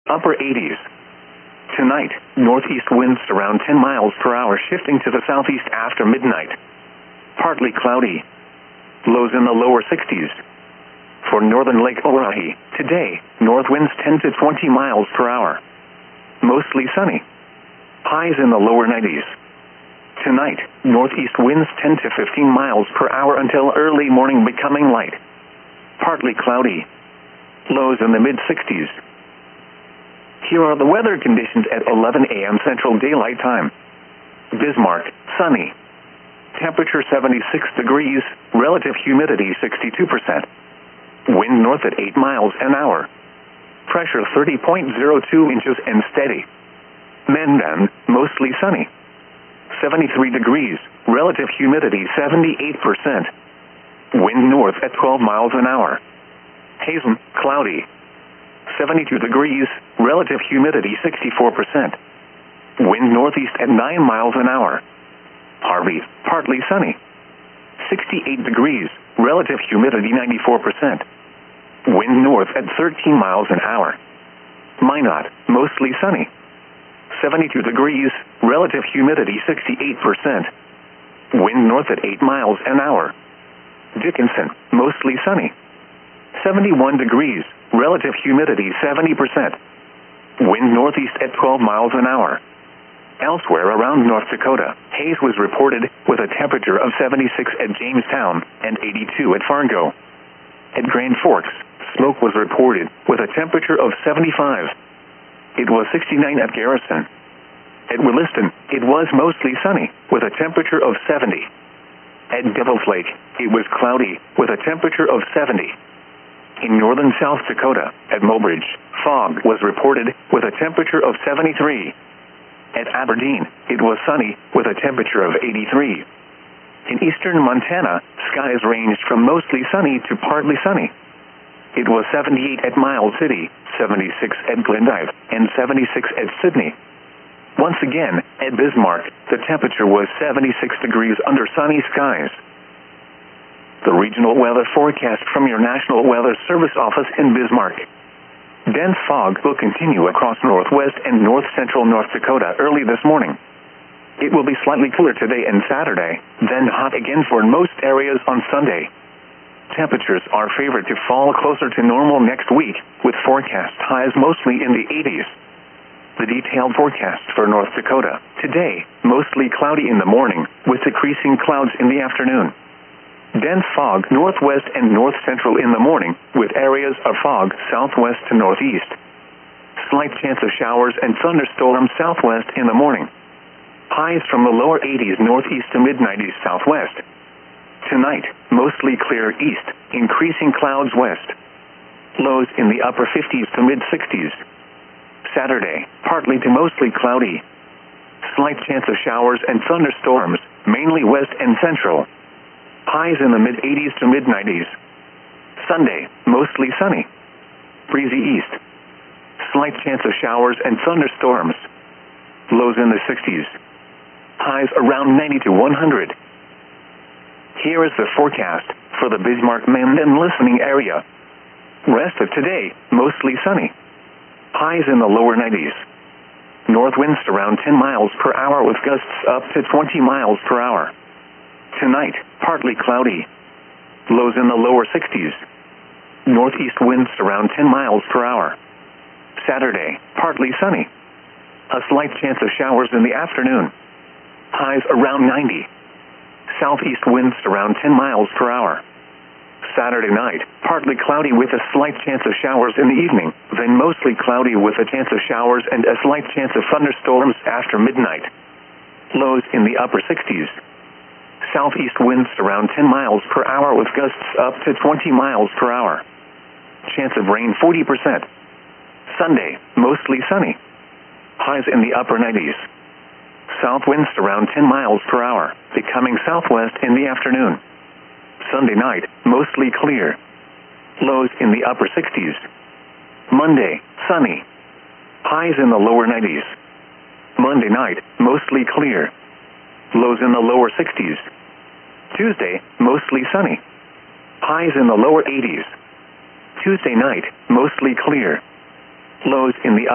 upper 80s. Tonight, northeast winds around 10 miles per hour shifting to the southeast after midnight. Partly cloudy. Lows in the lower 60s. For northern Lake Oahe, today, north winds 10 to 20 miles per hour. Mostly sunny. Highs in the lower 90s. Tonight, northeast winds 10 to 15 miles per hour until early morning, becoming light. Partly cloudy. Lows in the mid-60s. Here are the weather conditions at 11 a.m. Central Daylight Time. Bismarck, sunny. Temperature 76 degrees, relative humidity 62%. Wind north at 8 miles an hour. Pressure 30.02 inches and steady. Mandan, mostly sunny. 73 degrees, relative humidity 78%. Wind north at 12 miles an hour. Hazen, cloudy. 72 degrees, relative humidity 64%. Wind northeast at 9 miles an hour. Harvey, partly sunny. 68 degrees, relative humidity 94%. Wind north at 13 miles an hour. Minot, mostly sunny. 72 degrees, relative humidity 68%. Wind north at 8 miles an hour. Dickinson, mostly sunny. 71 degrees, relative humidity 70%. Wind northeast at 12 miles an hour. Elsewhere around North Dakota, haze was reported with a temperature of 76 at Jamestown and 82 at Fargo. At Grand Forks, smoke was reported with a temperature of 75. It was 69 at Garrison. At Williston, it was mostly sunny with a temperature of 70. At Devil's Lake, it was cloudy with a temperature of 70. In northern South Dakota, at Mobridge, fog was reported with a temperature of 73. At Aberdeen, it was sunny with a temperature of 83. In eastern Montana, skies ranged from mostly sunny to partly sunny. It was 78 at Miles City, 76 at Glendive, and 76 at Sydney. Once again, at Bismarck, the temperature was 76 degrees under sunny skies. The regional weather forecast from your National Weather Service office in Bismarck. Dense fog will continue across northwest and north-central North Dakota early this morning. It will be slightly cooler today and Saturday, then hot again for most areas on Sunday. Temperatures are favored to fall closer to normal next week, with forecast highs mostly in the 80s. The detailed forecast for North Dakota. Today, mostly cloudy in the morning, with decreasing clouds in the afternoon. Dense fog northwest and north-central in the morning, with areas of fog southwest to northeast. Slight chance of showers and thunderstorms southwest in the morning. Highs from the lower 80s northeast to mid-90s southwest. Tonight, mostly clear east, increasing clouds west. Lows in the upper 50s to mid-60s. Saturday, partly to mostly cloudy. Slight chance of showers and thunderstorms, mainly west and central. Highs in the mid-80s to mid-90s. Sunday, mostly sunny. Breezy east. Slight chance of showers and thunderstorms. Lows in the 60s. Highs around 90 to 100. Here is the forecast for the Bismarck-Mandan listening area. Rest of today, mostly sunny. Highs in the lower 90s. North winds around 10 miles per hour with gusts up to 20 miles per hour. Tonight, partly cloudy. Lows in the lower 60s. Northeast winds around 10 miles per hour. Saturday, partly sunny. A slight chance of showers in the afternoon. Highs around 90. Southeast winds around 10 miles per hour. Saturday night, partly cloudy with a slight chance of showers in the evening, then mostly cloudy with a chance of showers and a slight chance of thunderstorms after midnight. Lows in the upper 60s. Southeast winds around 10 miles per hour with gusts up to 20 miles per hour. Chance of rain 40%. Sunday, mostly sunny. Highs in the upper 90s. South winds around 10 miles per hour, becoming southwest in the afternoon. Sunday night, mostly clear. Lows in the upper 60s. Monday, sunny. Highs in the lower 90s. Monday night, mostly clear. Lows in the lower 60s. Tuesday, mostly sunny. Highs in the lower 80s. Tuesday night, mostly clear. Lows in the upper